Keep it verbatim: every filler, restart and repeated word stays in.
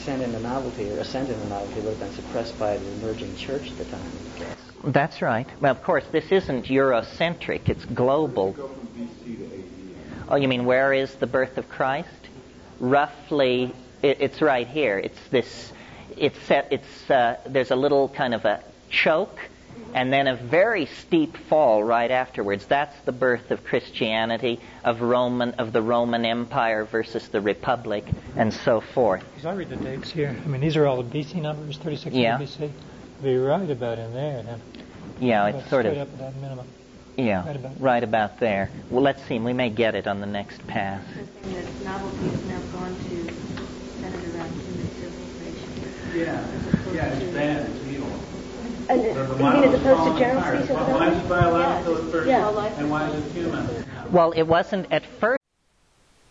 ascent into novelty or ascent into novelty would have been suppressed by the emerging church at the time, I guess. That's right. Well, of course, this isn't Eurocentric. It's global. Oh, you mean where is the birth of Christ? Roughly, it, it's right here. It's this. It's set. It's uh, there's a little kind of a choke, and then a very steep fall right afterwards. That's the birth of Christianity, of Roman, of the Roman Empire versus the Republic, and so forth. Because I read the dates here. I mean, these are all the B C numbers, thirty-six Yeah. B C. Be right about in there then. Yeah, About it's sort straight of. up at that minimum. Yeah, Right about. right about there. Well, let's see. We may get it on the next pass. The thing that novelty has now gone to centered around human civilization. Yeah, yeah, it's bad, it's evil. And So the you mean model as is opposed falling to general apart. species of Why is it biological yeah. at first, Yeah. and why is it human? Well, it wasn't at first.